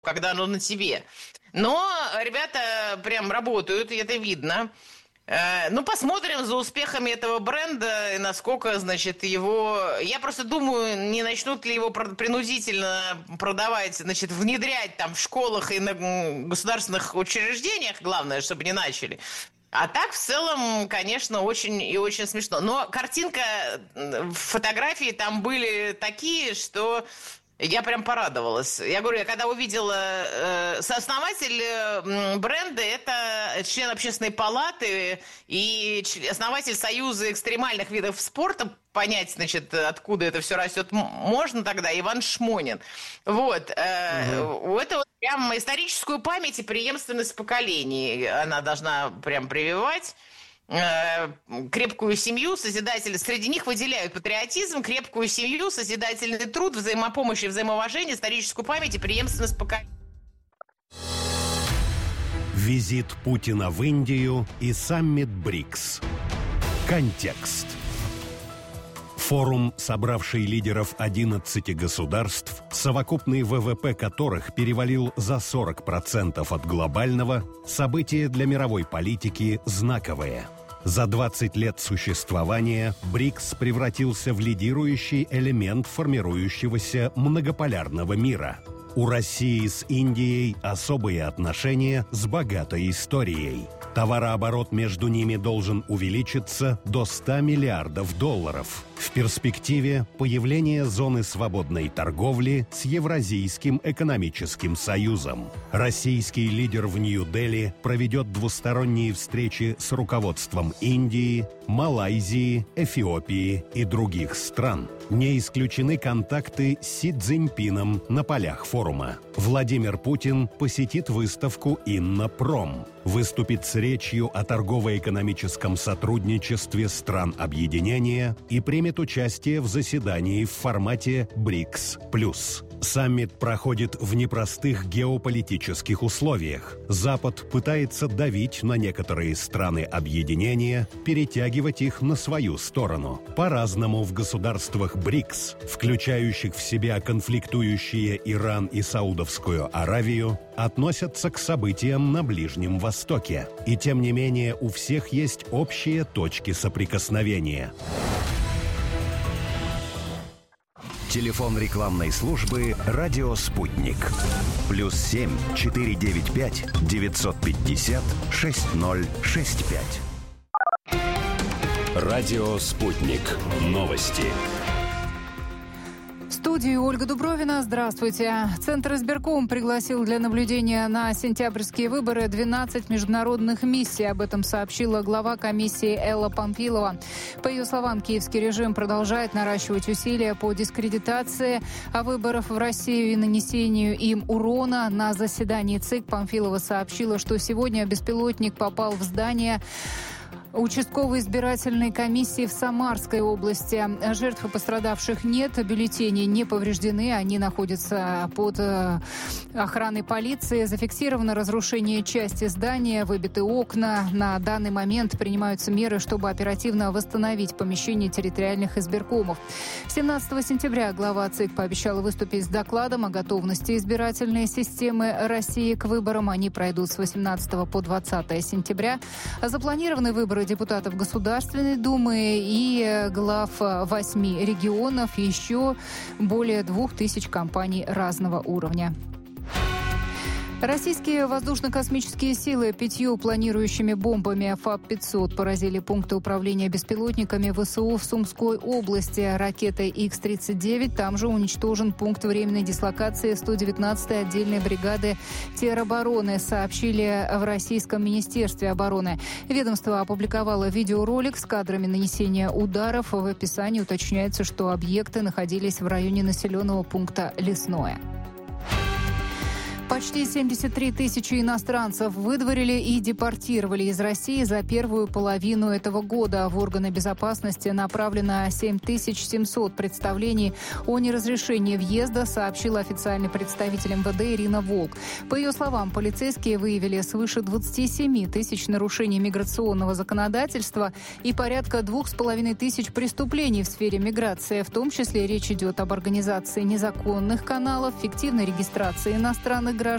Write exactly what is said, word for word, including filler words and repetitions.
когда оно на тебе. Но ребята прям работают, и это видно. Ну, посмотрим за успехами этого бренда, насколько, значит, его... Я просто думаю, не начнут ли его принудительно продавать, значит, внедрять там в школах и на государственных учреждениях, главное, чтобы не начали. А так, в целом, конечно, очень и очень смешно. Но картинка, фотографии там были такие, что... Я прям порадовалась. Я говорю, я когда увидела э, сооснователь э, бренда, это член общественной палаты и основатель Союза экстремальных видов спорта. Понять, значит, откуда это все растет, можно тогда, Иван Шмонин. Вот. Э, угу. Это вот прям историческую память и преемственность поколений она должна прям прививать. Крепкую семью, созидатель. Среди них выделяют патриотизм, крепкую семью, созидательный труд, взаимопомощь и взаимоуважение, историческую память и преемственность поколений. Визит Путина в Индию и саммит БРИКС. Контекст. Форум, собравший лидеров одиннадцати государств, совокупный ВВП которых перевалил за сорок процентов от глобального, событие для мировой политики знаковое. За двадцать лет существования БРИКС превратился в лидирующий элемент формирующегося многополярного мира. У России с Индией особые отношения с богатой историей. Товарооборот между ними должен увеличиться до ста миллиардов долларов. В перспективе появление зоны свободной торговли с Евразийским экономическим союзом. Российский лидер в Нью-Дели проведет двусторонние встречи с руководством Индии, Малайзии, Эфиопии и других стран. Не исключены контакты с Си Цзиньпином на полях форума. Владимир Путин посетит выставку «Иннопром», выступит с речью о торгово-экономическом сотрудничестве стран объединения и примет участие в заседании в формате БРИКС плюс. Саммит проходит в непростых геополитических условиях. Запад пытается давить на некоторые страны объединения, перетягивать их на свою сторону. По-разному в государствах БРИКС, включающих в себя конфликтующие Иран и Саудовскую Аравию, относятся к событиям на Ближнем Востоке. И тем не менее у всех есть общие точки соприкосновения. Телефон рекламной службы «Радио Спутник». Плюс семь четыре девять пять девятьсот пятьдесят шесть ноль шесть пять. Радио Спутник. Новости. В студии Ольга Дубровина. Здравствуйте. Центр избирком пригласил для наблюдения на сентябрьские выборы двенадцать международных миссий. Об этом сообщила глава комиссии Элла Памфилова. По ее словам, киевский режим продолжает наращивать усилия по дискредитации выборов в Россию и нанесению им урона. На заседании ЦИК Памфилова сообщила, что сегодня беспилотник попал в здание участковой избирательной комиссии в Самарской области. Жертв и пострадавших нет, бюллетени не повреждены, они находятся под охраной полиции. Зафиксировано разрушение части здания, выбиты окна. На данный момент принимаются меры, чтобы оперативно восстановить помещение территориальных избиркомов. семнадцатого сентября глава ЦИК пообещала выступить с докладом о готовности избирательной системы России к выборам. Они пройдут с восемнадцатого по двадцатое сентября. Запланированы выборы депутатов Государственной Думы и глав восьми регионов, еще более двух тысяч компаний разного уровня. Российские воздушно-космические силы пятью планирующими бомбами ФАБ пятьсот поразили пункты управления беспилотниками ВСУ в Сумской области. Ракетой Икс тридцать девять там же уничтожен пункт временной дислокации сто девятнадцатой отдельной бригады теробороны, сообщили в Российском министерстве обороны. Ведомство опубликовало видеоролик с кадрами нанесения ударов. В описании уточняется, что объекты находились в районе населенного пункта Лесное. Почти семьдесят три тысячи иностранцев выдворили и депортировали из России за первую половину этого года. В органы безопасности направлено семь тысяч семьсот представлений о неразрешении въезда, сообщила официальный представитель эм вэ дэ Ирина Волк. По ее словам, полицейские выявили свыше двадцать семь тысяч нарушений миграционного законодательства и порядка двух с половиной тысяч преступлений в сфере миграции. В том числе речь идет об организации незаконных каналов, фиктивной регистрации иностранных граждан,